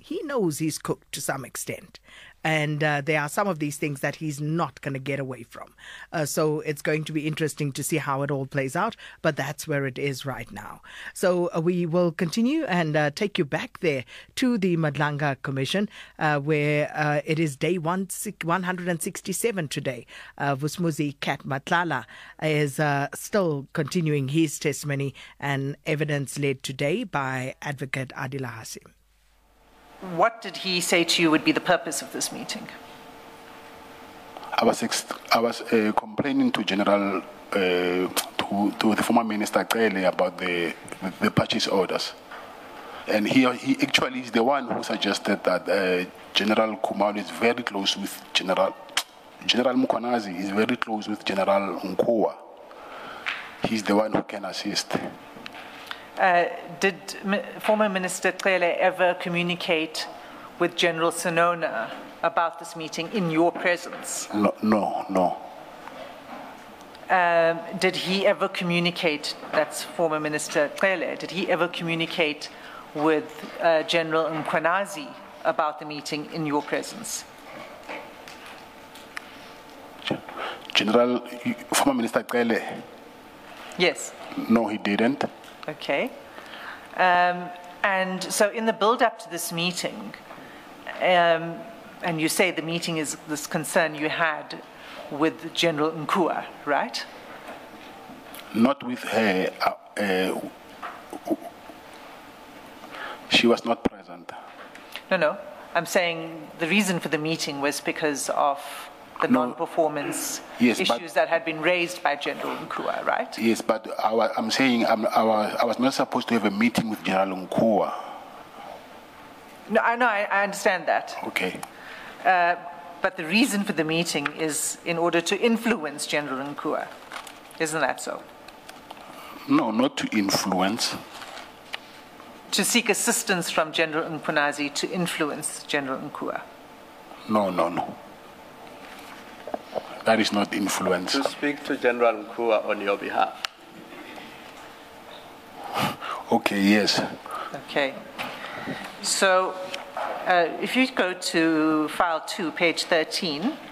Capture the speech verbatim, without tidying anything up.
he knows he's cooked to some extent. And uh, there are some of these things that he's not going to get away from. Uh, so it's going to be interesting to see how it all plays out. But that's where it is right now. So uh, we will continue and uh, take you back there to the Madlanga Commission, uh, where uh, it is day one hundred sixty-seven today. Uh, Vusumuzi Kat Matlala is uh, still continuing his testimony and evidence led today by Advocate Adila Hasim. What did he say to you would be the purpose of this meeting? I was ex- I was uh, complaining to General uh, to, to the former Minister Cele about the, the the purchase orders, and he he actually is the one who suggested that uh, General Khumalo is very close with General General Mkhwanazi is very close with General Nkuwa. He's the one who can assist. Uh, did M- former Minister Cele ever communicate with General Senona about this meeting in your presence? No, no, no. Um, did he ever communicate, that's former Minister Cele, did he ever communicate with uh, General Mkhwanazi about the meeting in your presence? General, former Minister Cele? Yes. No, he didn't. Okay. Um, and so in the build-up to this meeting, um, and you say the meeting is this concern you had with General Nkuwa, right? Not with her. Uh, uh, she was not present. No, no. I'm saying the reason for the meeting was because of the no. non-performance yes, issues that had been raised by General Nkuwa, right? Yes, but I was, I'm saying I'm, I, was, I was not supposed to have a meeting with General Nkuwa. No, I know, I, I understand that. Okay. Uh, but the reason for the meeting is in order to influence General Nkuwa. Isn't that so? No, not to influence. To seek assistance from General Mkhwanazi to influence General Nkuwa. No, no, no. That is not influence. To speak to General Nkuwa on your behalf. Okay, yes. Okay. So, uh, if you go to file two, page thirteen,